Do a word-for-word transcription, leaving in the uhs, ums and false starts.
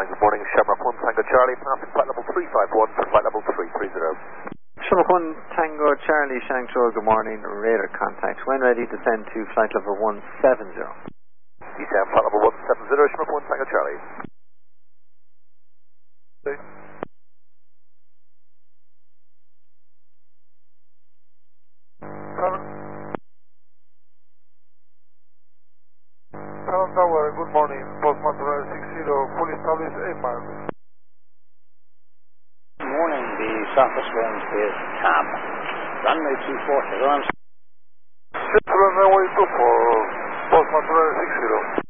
good morning. Shamrock one Tango Charlie, passing flight level three five one for flight level three three zero. Shamrock one Tango Charlie, Shangchou, good morning. Radar contact. When ready, descend to flight level one seven zero. Descend flight level one seven zero, Shamrock one Tango Charlie. Okay. Tower Tower, good morning. Postmaster six zero, fully established eight miles. Good morning, the surface wind is calm. Runway two forty, go on. Six runway two for Postmaster six zero.